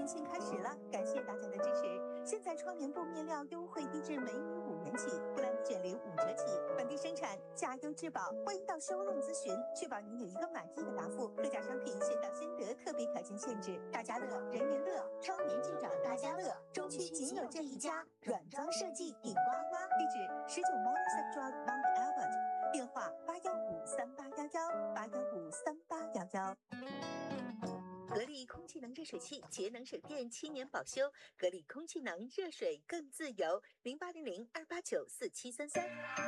年庆开始了，感谢大家的支持。现在窗帘布面料优惠低至每米5元起，布兰卷帘5折起，本地生产，加优质保。欢迎到showroom咨询，确保您有一个满意的答复。各家商品先到先得，特别条件限制。大家乐，人人乐，窗帘就找大家乐。中区仅有这一家，软装设计顶呱呱。地址19 Morningside Drive Mount Albert， 电话8153811，8153811。格力空气能热水器，节能省电，7年保修。格力空气能，热水更自由。0800-289-4733。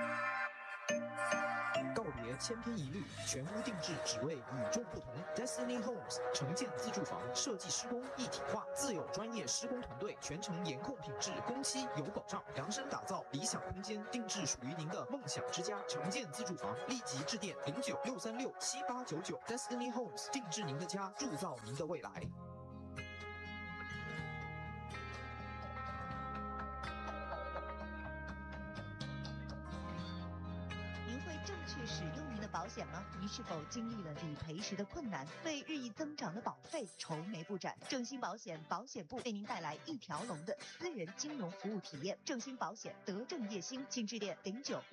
告别千篇一律，全屋定制，只为与众不同。Destiny Homes 城建自住房设计施工一体化，自有专业施工团队，全程严控品质，工期有保障，量身打造理想空间，定制属于您的梦想之家。城建自住房，立即致电0963678899。Destiny Homes 定制您的家，铸造您的未来。 确使用您的保险吗？您是否经历了理赔时的困难，为日益增长的保费愁眉不展？正兴保险保险部为您带来一条龙的私人金融服务体验。正兴保险德正业兴，请致电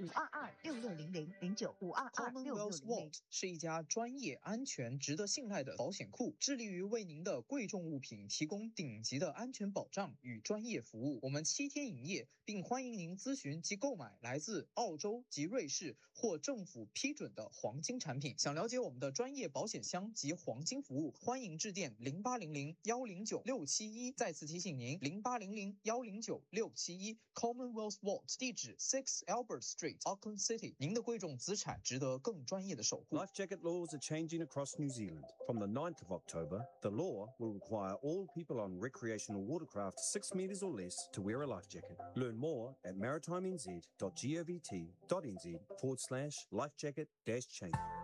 0952660009522600。 Vault 是一家专业、安全、值得信赖的保险库，致力于为您的贵重物品提供顶级的安全保障与专业服务。我们7天营业，并欢迎您咨询及购买来自澳洲及瑞士或政府批准的黄金产品。想了解我们的专业保险箱及黄金服务，欢迎致电0800109671。再次提醒您，0800109671。Commonwealth Vault 地址6 Albert Street, Auckland City。您的贵重资产值得更专业的守护。 Life jacket laws are changing across New Zealand. From the 9th of October, the law will require all people on recreational watercraft 6 metres or less to wear a life jacket. Learn more at maritimenz.govt.nz/lifejacket-change.